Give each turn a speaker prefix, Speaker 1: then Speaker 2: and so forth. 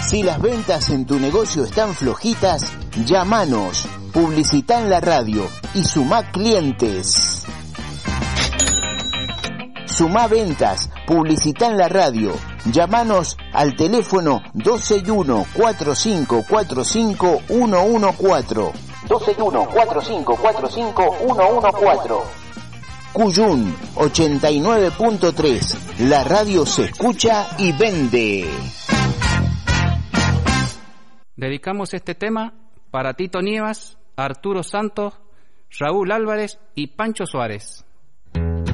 Speaker 1: Si las ventas en tu negocio están flojitas, llámanos, publicitá en la radio y sumá clientes. Sumá ventas, publicitá en la radio. Llámanos al teléfono 121-4545-114. 121-4545-114. Cuyún 89.3. La radio se escucha y vende.
Speaker 2: Dedicamos este tema para Tito Nievas, Arturo Santos, Raúl Álvarez y Pancho Suárez.